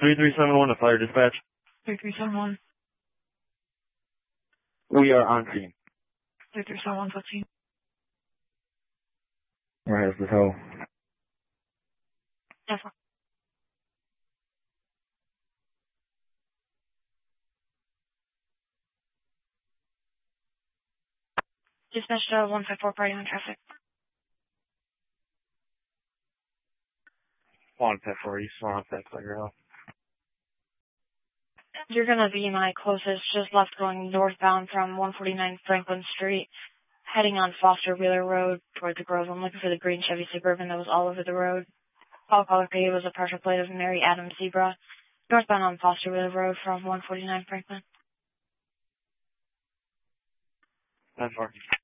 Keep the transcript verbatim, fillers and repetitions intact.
three three seven one to fire dispatch. three three seven one. We are on scene. three three seven one fourteen. Where has the tow? Yes. Dispatch uh, one five four party on traffic. one five four East Sunset Clear. You're gonna be my closest, just left going northbound from one forty-nine Franklin Street, heading on Foster Wheeler Road toward the Grove. I'm looking for the green Chevy Suburban that was all over the road. Call caller P was a partial plate of Mary Adams Zebra, northbound on Foster Wheeler Road from one forty-nine Franklin. ten four.